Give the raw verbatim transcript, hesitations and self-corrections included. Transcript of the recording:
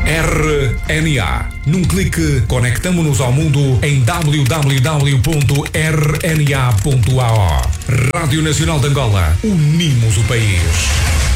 R N A. Num clique, conectamo-nos ao mundo em w w w ponto r n a ponto a o. Rádio Nacional de Angola. Unimos o país.